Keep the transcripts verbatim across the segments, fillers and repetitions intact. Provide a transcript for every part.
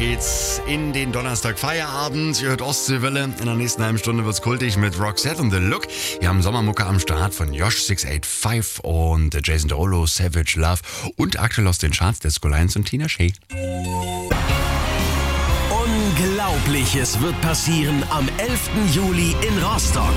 geht's in den Donnerstag Feierabend. Ihr hört Ostseewelle. In der nächsten halben Stunde wird's kultig mit Roxette und The Look. Wir haben Sommermucke am Start von Josh sechs acht fünf und Jason Derulo, Savage Love und aktuell aus den Charts Disco Lions und Tina Shea. Unglaubliches wird passieren am elften Juli in Rostock.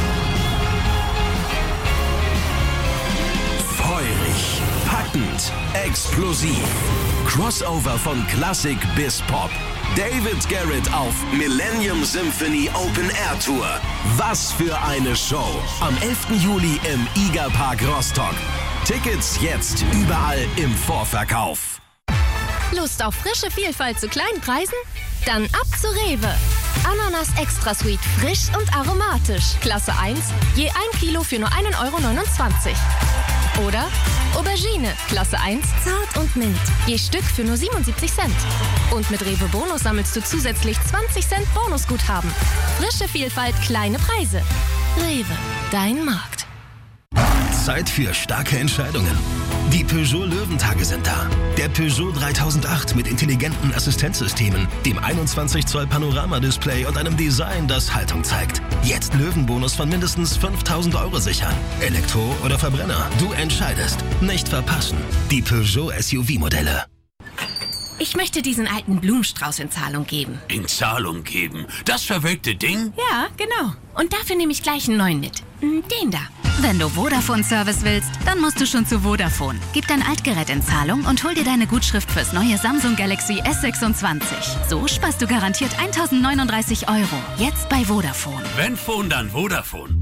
Feurig, packend, explosiv. Crossover von Klassik bis Pop. David Garrett auf Millennium Symphony Open Air Tour. Was für eine Show. Am elften Juli im Iga Park Rostock. Tickets jetzt überall im Vorverkauf. Lust auf frische Vielfalt zu kleinen Preisen? Dann ab zu Rewe. Ananas Extra Sweet, frisch und aromatisch. Klasse eins, je ein Kilo für nur ein Euro neunundzwanzig. Oder Aubergine, Klasse eins, zart und mild. Je Stück für nur siebenundsiebzig Cent. Und mit Rewe Bonus sammelst du zusätzlich zwanzig Cent Bonusguthaben. Frische Vielfalt, kleine Preise. Rewe, dein Markt. Zeit für starke Entscheidungen. Die Peugeot Löwentage sind da. Der Peugeot dreitausendacht mit intelligenten Assistenzsystemen, dem einundzwanzig Zoll Panoramadisplay und einem Design, das Haltung zeigt. Jetzt Löwenbonus von mindestens fünftausend Euro sichern. Elektro oder Verbrenner, du entscheidest. Nicht verpassen. Die Peugeot S U V-Modelle. Ich möchte diesen alten Blumenstrauß in Zahlung geben. In Zahlung geben? Das verwelkte Ding? Ja, genau. Und dafür nehme ich gleich einen neuen mit. Den da. Wenn du Vodafone-Service willst, dann musst du schon zu Vodafone. Gib dein Altgerät in Zahlung und hol dir deine Gutschrift fürs neue Samsung Galaxy S sechsundzwanzig. So sparst du garantiert eintausendneununddreißig Euro. Jetzt bei Vodafone. Wenn Phone, dann Vodafone.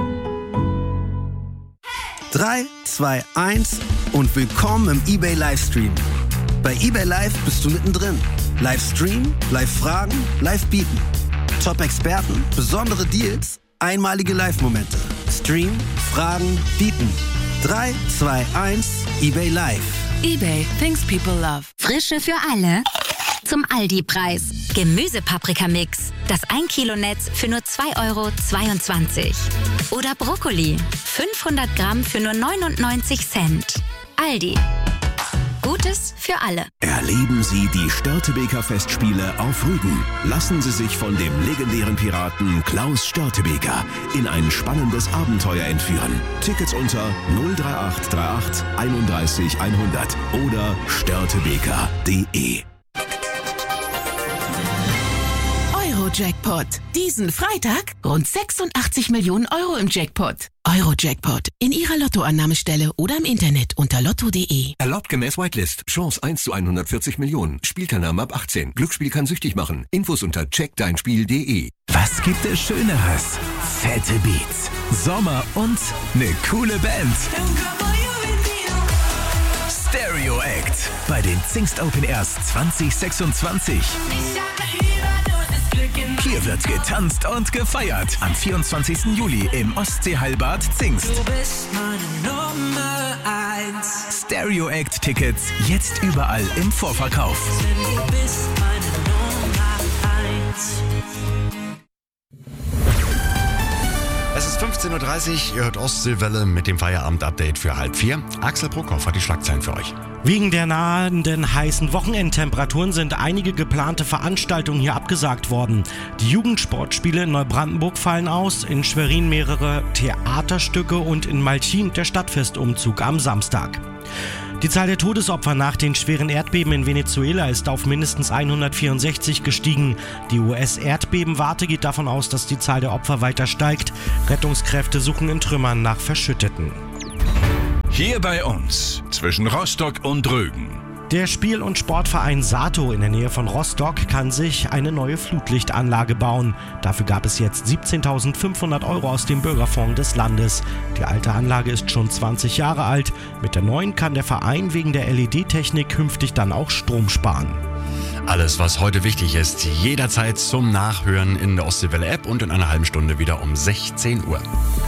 drei, zwei, eins und willkommen im eBay Livestream. Bei eBay Live bist du mittendrin. Livestream, Live-Fragen, Live-Bieten. Top-Experten, besondere Deals, einmalige Live-Momente. Stream, Fragen, Bieten. drei, zwei, eins, eBay Live. eBay, things people love. Frische für alle. Zum Aldi-Preis. Gemüsepaprikamix. Das ein Kilo Netz für nur zwei Euro zweiundzwanzig. Oder Brokkoli. fünfhundert Gramm für nur neunundneunzig Cent. Aldi. Gutes für alle. Erleben Sie die Störtebeker Festspiele auf Rügen. Lassen Sie sich von dem legendären Piraten Klaus Störtebeker in ein spannendes Abenteuer entführen. Tickets unter null drei acht drei acht einunddreißig hundert oder störtebeker punkt de. Euro-Jackpot. Diesen Freitag rund sechsundachtzig Millionen Euro im Jackpot. Euro-Jackpot. In Ihrer Lottoannahmestelle oder im Internet unter lotto punkt de. Erlaubt gemäß Whitelist. Chance eins zu hundertvierzig Millionen. Spielteilnahme ab achtzehn. Glücksspiel kann süchtig machen. Infos unter check dein spiel punkt de. Was gibt es Schöneres? Fette Beats, Sommer und eine coole Band. Stereo Act bei den Zingst Open Airs zwanzig sechsundzwanzig. Hier wird getanzt und gefeiert. Am vierundzwanzigsten Juli im Ostseeheilbad Zingst. Stereo Act Tickets jetzt überall im Vorverkauf. Es ist fünfzehn Uhr dreißig, ihr hört Ostseewelle mit dem Feierabend-Update für halb vier. Axel Bruckhoff hat die Schlagzeilen für euch. Wegen der nahenden heißen Wochenendtemperaturen sind einige geplante Veranstaltungen hier abgesagt worden. Die Jugendsportspiele in Neubrandenburg fallen aus, in Schwerin mehrere Theaterstücke und in Malchin der Stadtfestumzug am Samstag. Die Zahl der Todesopfer nach den schweren Erdbeben in Venezuela ist auf mindestens hundertvierundsechzig gestiegen. Die U S-Erdbebenwarte geht davon aus, dass die Zahl der Opfer weiter steigt. Rettungskräfte suchen in Trümmern nach Verschütteten. Hier bei uns, zwischen Rostock und Rügen. Der Spiel- und Sportverein Sato in der Nähe von Rostock kann sich eine neue Flutlichtanlage bauen. Dafür gab es jetzt siebzehntausendfünfhundert Euro aus dem Bürgerfonds des Landes. Die alte Anlage ist schon zwanzig Jahre alt. Mit der neuen kann der Verein wegen der L E D-Technik künftig dann auch Strom sparen. Alles, was heute wichtig ist, jederzeit zum Nachhören in der Ostseewelle-App und in einer halben Stunde wieder um sechzehn Uhr.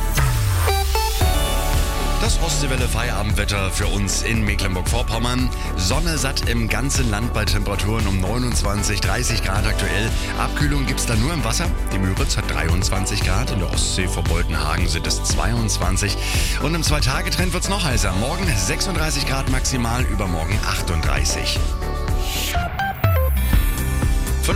Das Ostseewelle-Feierabendwetter für uns in Mecklenburg-Vorpommern. Sonne satt im ganzen Land bei Temperaturen um neunundzwanzig, dreißig Grad aktuell. Abkühlung gibt es da nur im Wasser. Die Müritz hat dreiundzwanzig Grad. In der Ostsee vor Boltenhagen sind es zweiundzwanzig. Und im Zwei-Tage-Trend wird es noch heißer. Morgen sechsunddreißig Grad maximal, übermorgen achtunddreißig.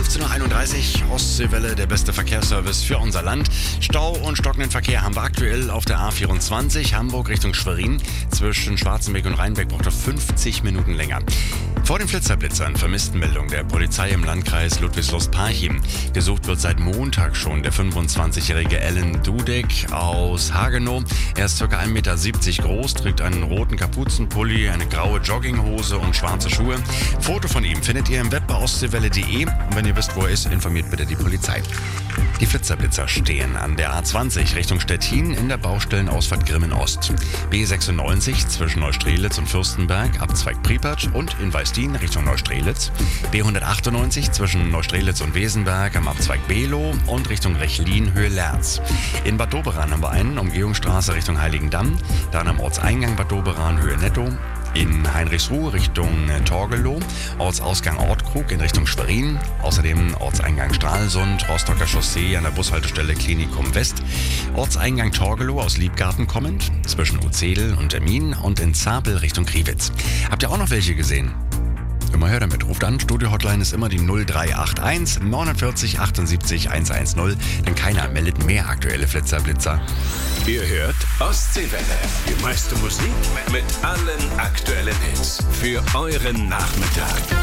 fünfzehn Uhr einunddreißig, Ostseewelle, der beste Verkehrsservice für unser Land. Stau und stockenden Verkehr haben wir aktuell auf der A vierundzwanzig, Hamburg Richtung Schwerin. Zwischen Schwarzenberg und Rheinbeck braucht er fünfzig Minuten länger. Vor den Flitzerblitzern Vermisstenmeldung der Polizei im Landkreis Ludwigslust-Parchim. Gesucht wird seit Montag schon der fünfundzwanzigjährige Alan Dudek aus Hagenow. Er ist ca. ein Meter siebzig groß, trägt einen roten Kapuzenpulli, eine graue Jogginghose und schwarze Schuhe. Foto von ihm findet ihr im Web bei ostseewelle punkt de und wenn ihr wisst, wo er ist, informiert bitte die Polizei. Die Flitzerblitzer stehen an der A zwanzig Richtung Stettin in der Baustellenausfahrt Grimmen Ost. B sechsundneunzig zwischen Neustrelitz und Fürstenberg, Abzweig Pripyat und in Weistin Richtung Neustrelitz. B hundertachtundneunzig zwischen Neustrelitz und Wesenberg am Abzweig Below und Richtung Rechlin Höhe Lerz. In Bad Doberan haben wir einen, Umgehungsstraße Richtung Heiligendamm, dann am Ortseingang Bad Doberan Höhe Netto. In Heinrichsruhe Richtung Torgelow, Ortsausgang Ortkrug in Richtung Schwerin, außerdem Ortseingang Stralsund, Rostocker Chaussee an der Bushaltestelle Klinikum West, Ortseingang Torgelow aus Liebgarten kommend, zwischen Uzedel und Termin und in Zapel Richtung Kriwitz. Habt ihr auch noch welche gesehen? Immer her damit. Ruft an, Studio-Hotline ist immer die null drei acht eins neunundvierzig achtundsiebzig hundertzehn, denn keiner meldet mehr aktuelle Flitzerblitzer. Ihr hört Ostseewelle. Die meiste Musik mit allen aktuellen Hits für euren Nachmittag.